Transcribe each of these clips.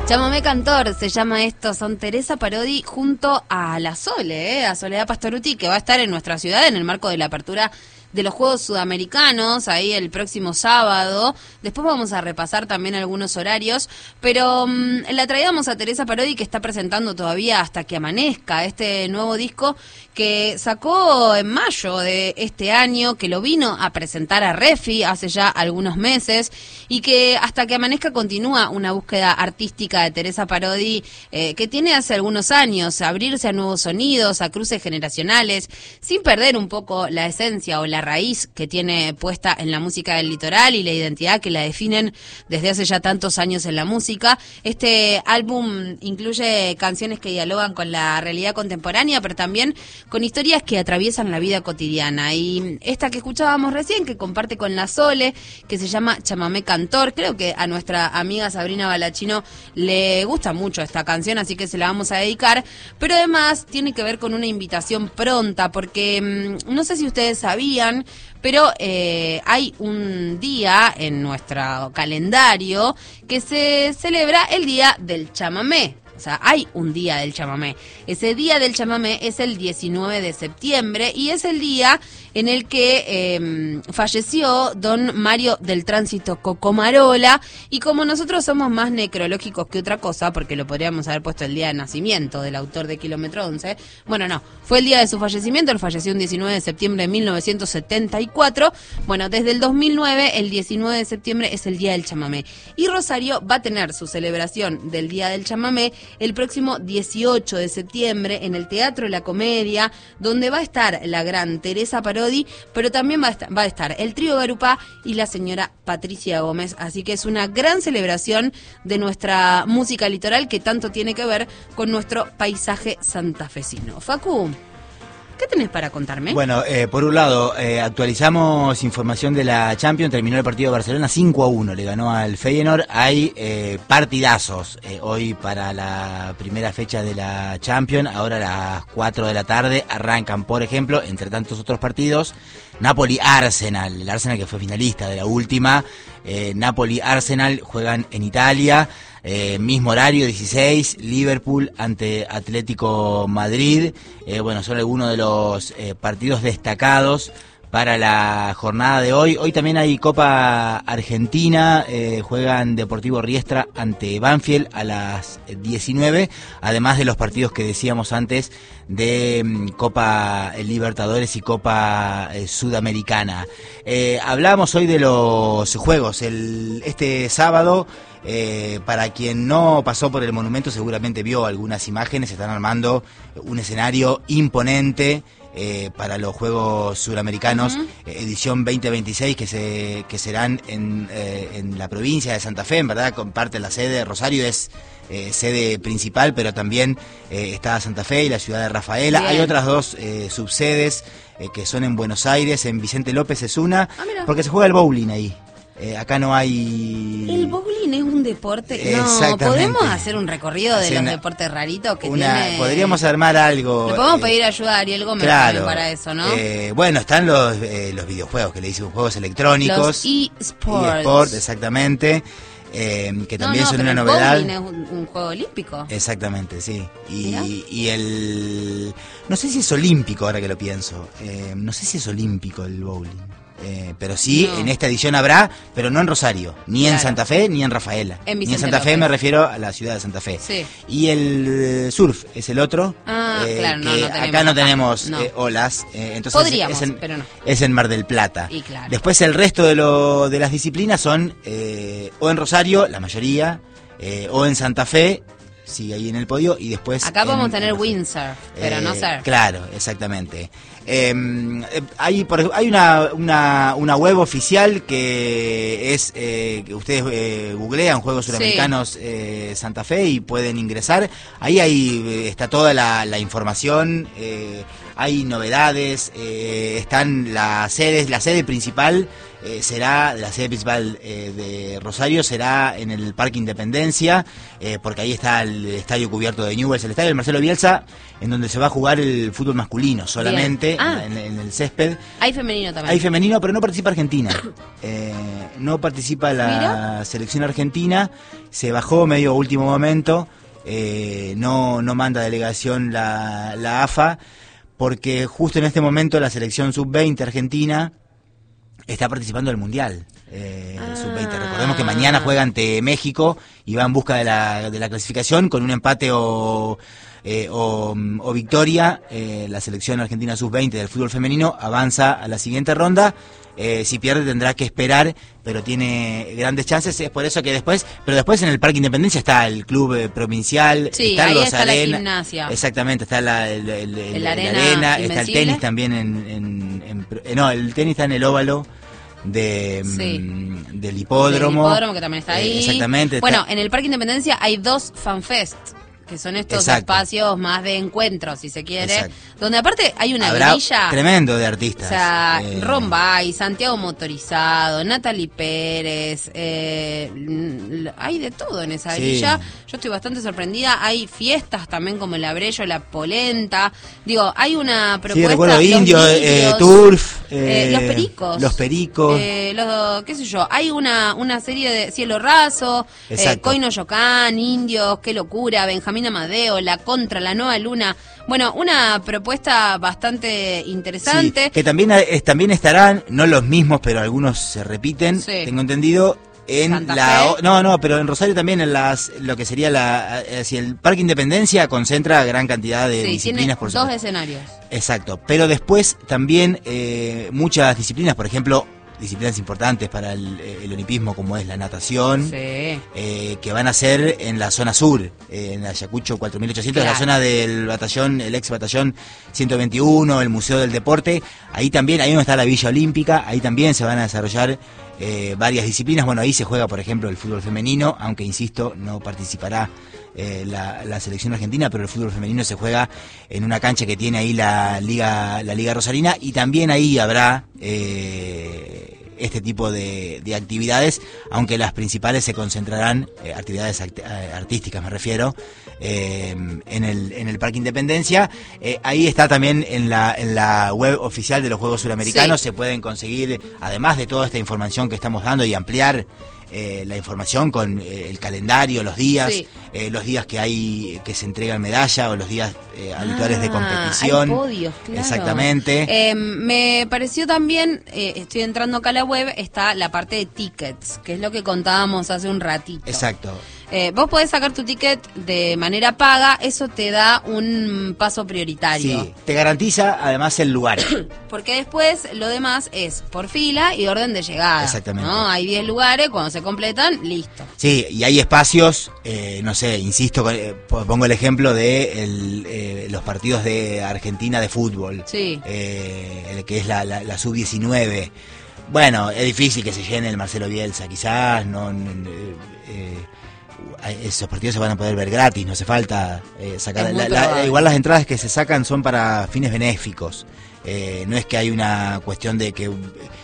Chamamé Cantor se llama esto, son Teresa Parodi junto a la Sole, a Soledad Pastorutti, que va a estar en nuestra ciudad en el marco de la apertura de los Juegos Sudamericanos, ahí el próximo sábado. Después vamos a repasar también algunos horarios, pero la traíamos a Teresa Parodi, que está presentando todavía Hasta que amanezca, este nuevo disco que sacó en mayo de este año, que lo vino a presentar a Refi hace ya algunos meses, y que Hasta que amanezca continúa una búsqueda artística de Teresa Parodi que tiene hace algunos años, abrirse a nuevos sonidos, a cruces generacionales, sin perder un poco la esencia o la raíz que tiene puesta en la música del litoral y la identidad que la definen desde hace ya tantos años en la música. Este álbum incluye canciones que dialogan con la realidad contemporánea, pero también con historias que atraviesan la vida cotidiana. Y esta que escuchábamos recién, que comparte con la Sole, que se llama Chamamé Cantor, creo que a nuestra amiga Sabrina Balachino le gusta mucho esta canción, así que se la vamos a dedicar, pero además tiene que ver con una invitación pronta, porque no sé si ustedes sabían, pero hay un día en nuestro calendario que se celebra el Día del Chamamé. O sea, hay un día del chamamé. Ese día del chamamé es el 19 de septiembre y es el día en el que falleció don Mario del Tránsito Cocomarola, y como nosotros somos más necrológicos que otra cosa, porque lo podríamos haber puesto el día de nacimiento del autor de Kilómetro 11, bueno, no, fue el día de su fallecimiento, él falleció un 19 de septiembre de 1974, bueno, desde el 2009, el 19 de septiembre es el día del chamamé, y Rosario va a tener su celebración del día del chamamé el próximo 18 de septiembre en el Teatro La Comedia, donde va a estar la gran Teresa Parodi, pero también va a estar el Trío Garupá y la señora Patricia Gómez. Así que es una gran celebración de nuestra música litoral que tanto tiene que ver con nuestro paisaje santafesino. Facu, ¿qué tenés para contarme? Bueno, por un lado, actualizamos información de la Champions. Terminó el partido de Barcelona 5-1, le ganó al Feyenoord. Hay partidazos hoy para la primera fecha de la Champions. Ahora a las 4 de la tarde arrancan, por ejemplo, entre tantos otros partidos, Napoli-Arsenal. El Arsenal que fue finalista de la última. Napoli-Arsenal juegan en Italia. Mismo horario, 16, Liverpool ante Atlético Madrid. Bueno, son algunos de los partidos destacados para la jornada de hoy. Hoy también hay Copa Argentina, juegan Deportivo Riestra ante Banfield a las 19, además de los partidos que decíamos antes de Copa Libertadores y Copa Sudamericana. Hablamos hoy de los juegos, este sábado. Para quien no pasó por el monumento seguramente vio algunas imágenes. Están armando un escenario imponente para los Juegos Suramericanos, edición 2026, que serán en la provincia de Santa Fe. En verdad comparte la sede. Rosario es sede principal, pero también está Santa Fe y la ciudad de Rafaela. Bien. Hay otras dos subsedes que son en Buenos Aires. En Vicente López es una, porque se juega el bowling ahí. Acá no hay... El bowling es un deporte. No, podemos hacer un recorrido de los deportes raritos que tiene. Podríamos armar algo. Le podemos pedir ayuda a Ariel Gómez para eso, ¿no? Bueno, están los videojuegos, que le dicen juegos electrónicos. Los eSports. eSport, exactamente. Que también son una novedad. El bowling es un juego olímpico. Exactamente, sí. Y el... No sé si es olímpico, ahora que lo pienso. No sé si es olímpico el bowling. Pero sí, en esta edición habrá, pero no en Rosario, ni en Santa Fe, ni en Rafaela. Ni en Santa Fe me refiero a la ciudad de Santa Fe. Sí. Y el surf es el otro. Claro, que acá no tenemos olas. Entonces podríamos, pero no. Es en Mar del Plata. Y claro. Después el resto de las disciplinas son o en Rosario, la mayoría, o en Santa Fe. Sí, ahí en el podio, y después... Acá podemos tener windsurf, pero no surf. Claro, exactamente. Hay una web oficial que es que ustedes googlean Juegos Suramericanos Santa Fe y pueden ingresar. Ahí está toda la información. hay novedades, están las sedes, la sede principal de Rosario será en el Parque Independencia, porque ahí está el estadio cubierto de Newell's, el estadio del Marcelo Bielsa, en donde se va a jugar el fútbol masculino solamente, en el césped. Hay femenino también. Hay femenino, pero no participa Argentina. No participa la selección argentina, se bajó medio último momento, no manda delegación la AFA, porque justo en este momento la selección sub-20 argentina está participando del Mundial sub-20. Recordemos que mañana juega ante México y va en busca de la clasificación con un empate o victoria. La selección argentina sub-20 del fútbol femenino avanza a la siguiente ronda. Si pierde tendrá que esperar, pero tiene grandes chances. Es por eso que después en el Parque Independencia está el club provincial, está ahí Los está Arena, la gimnasia. Exactamente, está la arena está el tenis también no, el tenis está en el óvalo del hipódromo. El hipódromo que también está ahí. Exactamente. Bueno, en el Parque Independencia hay 2 fanfest, que son estos espacios más de encuentro, si se quiere, donde aparte hay una grilla tremendo de artistas. O sea, Rombay, Santiago Motorizado, Natalie Pérez, hay de todo en esa grilla. Yo estoy bastante sorprendida. Hay fiestas también como el Abrello, la Polenta. Digo, hay una propuesta. Sí, recuerdo Turf, los Pericos. Qué sé yo, hay una serie de Cielo Raso, Coino Yocán, Indios, Qué Locura, Benjamín Amadeo, La Contra, La Nueva Luna. Bueno, una propuesta bastante interesante. Sí, que también estarán, no los mismos, pero algunos se repiten, tengo entendido, en pero en Rosario también lo que sería el Parque Independencia concentra gran cantidad de disciplinas, por supuesto. 2 escenarios. Exacto, pero después también muchas disciplinas, por ejemplo, disciplinas importantes para el olimpismo como es la natación, que van a ser en la zona sur, en Ayacucho 4800, la zona del batallón, el ex batallón 121, el Museo del Deporte. Ahí donde está la Villa Olímpica, ahí también se van a desarrollar varias disciplinas. Bueno, ahí se juega, por ejemplo, el fútbol femenino, aunque insisto, no participará la selección argentina, pero el fútbol femenino se juega en una cancha que tiene ahí la Liga Rosarina, y también ahí habrá este tipo de actividades, aunque las principales se concentrarán, actividades artísticas me refiero, en el Parque Independencia. Ahí está también en la web oficial de los Juegos Suramericanos, se pueden conseguir, además de toda esta información que estamos dando y ampliar la información con el calendario, los días que se entregan medalla o los días habituales de competición. Hay podios, claro. Exactamente. Me pareció también, estoy entrando acá a la web, está la parte de tickets, que es lo que contábamos hace un ratito. Exacto. Vos podés sacar tu ticket de manera paga, eso te da un paso prioritario. Sí, te garantiza además el lugar. Porque después lo demás es por fila y orden de llegada. Exactamente. ¿No? Hay 10 lugares, cuando se completan, listo. Sí, y hay espacios, no sé, insisto, pongo el ejemplo de los partidos de Argentina de fútbol, que es la sub-19. Bueno, es difícil que se llene el Marcelo Bielsa, quizás esos partidos se van a poder ver gratis, no hace falta sacar. Igual las entradas que se sacan son para fines benéficos. No es que hay una cuestión de que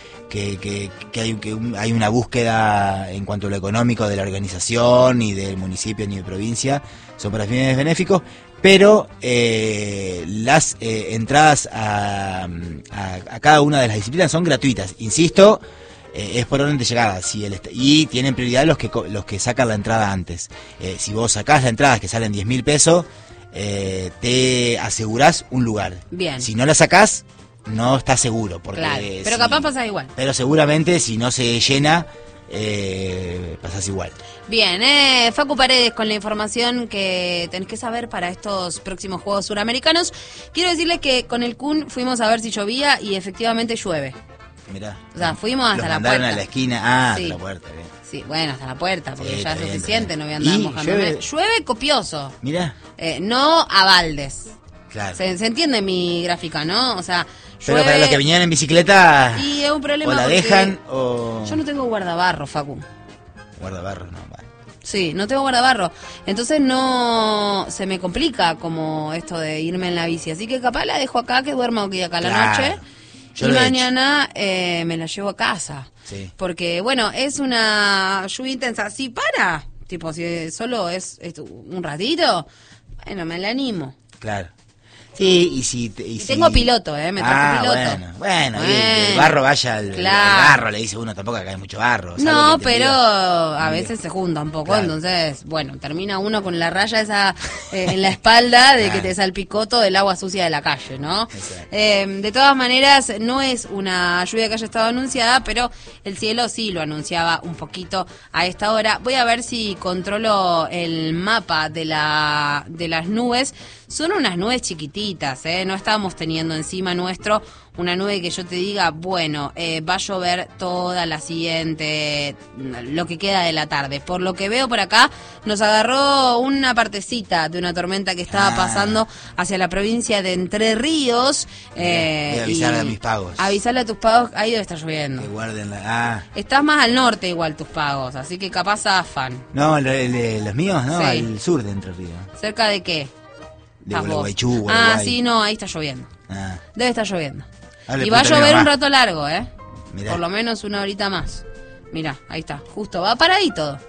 hay una búsqueda en cuanto a lo económico de la organización, ni del municipio, ni de provincia. Son para fines benéficos, pero las entradas a cada una de las disciplinas son gratuitas. Insisto, es por orden de llegada, y tienen prioridad los que sacan la entrada antes. Si vos sacás la entrada que salen 10.000 pesos, te asegurás un lugar. Bien. Si no la sacás, no estás seguro. Porque claro, pero capaz pasa igual. Pero seguramente si no se llena, pasás igual. Bien, Facu Paredes con la información que tenés que saber para estos próximos Juegos Suramericanos. Quiero decirles que con el Kun fuimos a ver si llovía y efectivamente llueve. Mirá. O sea, fuimos hasta la puerta. A la esquina, hasta la puerta, bien. Sí, bueno, hasta la puerta, porque ya es suficiente, no voy a andar mojándome. Llueve copioso. Mirá. No a baldes. Claro. Se entiende mi gráfica, ¿no? O sea, pero llueve, para los que vinieron en bicicleta, y es un problema, o la dejan o... Yo no tengo guardabarro, Facu. Guardabarro, no, vale. Sí, no tengo guardabarro. Entonces no se me complica como esto de irme en la bici. Así que capaz la dejo acá, que duermo aquí acá la noche. Yo Y lo he mañana me la llevo a casa. Sí. Porque, bueno, es una lluvia intensa. Si para, tipo, si solo es un ratito, bueno, me la animo. Claro. Sí, y tengo piloto, me trajo piloto. Bueno, y el barro vaya al barro, le dice uno, tampoco acá hay mucho barro. No, pero a veces se junta un poco, claro. Entonces, bueno, termina uno con la raya esa en la espalda de que te salpicó todo el agua sucia de la calle, ¿no? De todas maneras, no es una lluvia que haya estado anunciada, pero el cielo sí lo anunciaba un poquito a esta hora. Voy a ver si controlo el mapa de las nubes. Son unas nubes chiquititas, no estamos teniendo encima nuestro una nube que yo te diga, bueno, va a llover toda la siguiente, lo que queda de la tarde. Por lo que veo por acá, nos agarró una partecita de una tormenta que estaba pasando hacia la provincia de Entre Ríos. Voy a avisarle a mis pagos. Avisarle a tus pagos, ahí debe estar lloviendo. Que guarden Estás más al norte igual tus pagos, así que capaz zafan. No, los míos, no, sí. Al sur de Entre Ríos. ¿Cerca de qué? De Gualeguaychú, Gualeguay. Sí, no, ahí está lloviendo. Debe estar lloviendo. Hable, y va a llover un rato largo, Mirá. Por lo menos una horita más. Mirá, ahí está, justo, va para ahí todo.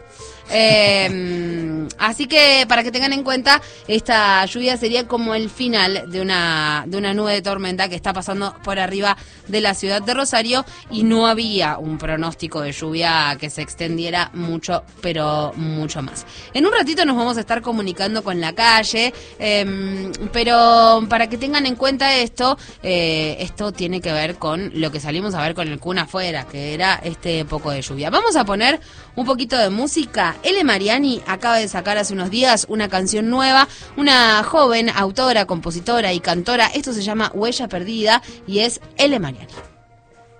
Así que para que tengan en cuenta, esta lluvia sería como el final de una nube de tormenta que está pasando por arriba de la ciudad de Rosario, y no había un pronóstico de lluvia que se extendiera mucho, pero mucho más. En un ratito nos vamos a estar comunicando con la calle, pero para que tengan en cuenta esto tiene que ver con lo que salimos a ver con el Kun afuera, que era este poco de lluvia. Vamos a poner un poquito de música. Ele Mariani acaba de sacar hace unos días una canción nueva, una joven autora, compositora y cantora. Esto se llama Huella Perdida y es Ele Mariani.